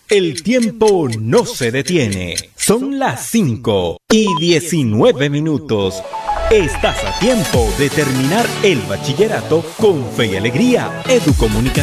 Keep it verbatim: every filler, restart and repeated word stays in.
El tiempo no se detiene. Son las cinco y diecinueve minutos. Estás a tiempo de terminar el bachillerato con fe y alegría. Educomunicación.